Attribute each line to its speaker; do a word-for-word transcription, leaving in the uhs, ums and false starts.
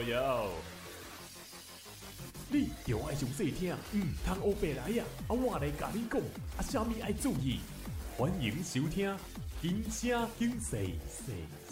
Speaker 1: 哟！你着爱上细听，唔通黑白来呀！啊，我来甲你讲，啊，啥物爱注意？欢迎收听《金声金细细》。